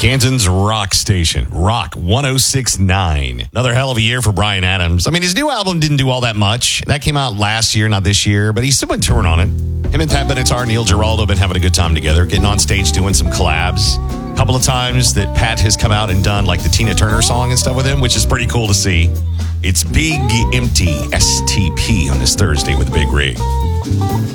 Canton's rock station, Rock 106.9. Another hell of a year for Bryan Adams. I mean, his new album didn't do all that much. That came out last year, not this year, but he's still been touring on it. Him and Pat Benatar, Neil Giraldo have been having a good time together, getting on stage, doing some collabs. A couple of times that Pat has come out and done like the Tina Turner song and stuff with him, which is pretty cool to see. It's Big Empty STP on this Thursday with Big Rig.